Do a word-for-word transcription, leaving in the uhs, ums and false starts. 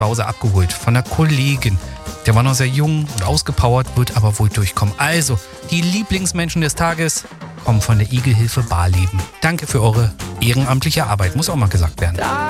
zu Hause abgeholt von einer Kollegin. Der war noch sehr jung und ausgepowert, wird aber wohl durchkommen. Also, die Lieblingsmenschen des Tages kommen von der Igelhilfe Barleben. Danke für eure ehrenamtliche Arbeit, muss auch mal gesagt werden.